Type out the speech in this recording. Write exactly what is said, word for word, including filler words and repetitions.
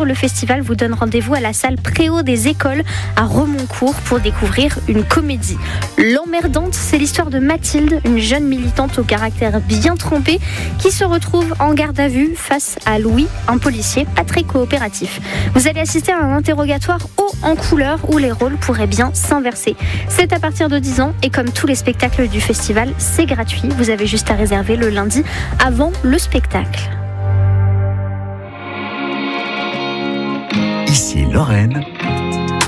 le festival vous donne rendez-vous à la salle Préau des Écoles à Remoncourt pour découvrir une comédie. L'emmerdante, c'est l'histoire de Mathilde, une jeune militante au caractère bien trempé qui se retrouve en garde à vue face à Louis, un policier pas très coopératif. Vous allez assister à un interrogatoire haut en couleur où les rôles pourraient bien s'inverser. C'est à partir de dix ans et comme tous les spectacles du festival, c'est gratuit. Vous avez juste à réserver le lundi avant le spectacle. Ici Lorraine,